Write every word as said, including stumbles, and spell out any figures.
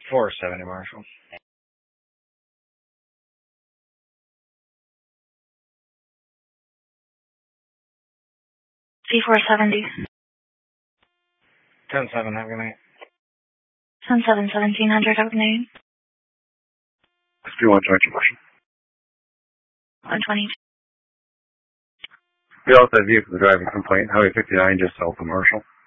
four seventy, Marshall. C four seventy. ten seven, have a good night. ten seven, seventeen hundred, have a good night. Do one twenty, Marshall. one twenty. We also have you for the driving complaint, Highway fifty-nine, just south of Marshall.